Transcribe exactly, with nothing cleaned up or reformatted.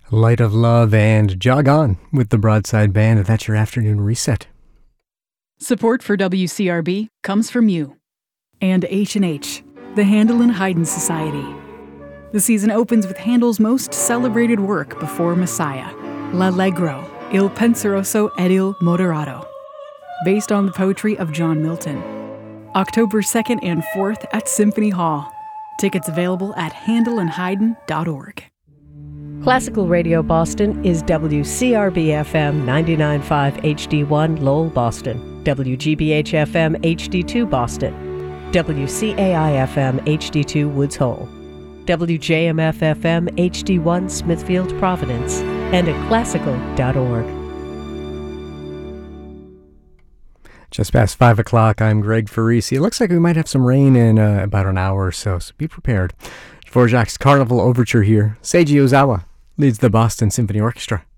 Light of Love and Jog On with the Broadside Band. That's your afternoon reset. Support for W C R B comes from you. And H and H, the Handel and Haydn Society. The season opens with Handel's most celebrated work before Messiah, L'Allegro, Il Penseroso ed il Moderato, based on the poetry of John Milton. October second and fourth at Symphony Hall. Tickets available at handel and haydn dot org. Classical Radio Boston is W C R B F M ninety-nine point five H D one Lowell, Boston, W G B H F M H D two Boston, W C A I F M H D two Woods Hole, W J M F F M H D one Smithfield, Providence, and at classical dot org. Just past five o'clock, I'm Greg Farisi. It looks like we might have some rain in uh, about an hour or so, so be prepared. Dvorak's Carnival Overture here. Seiji Ozawa leads the Boston Symphony Orchestra.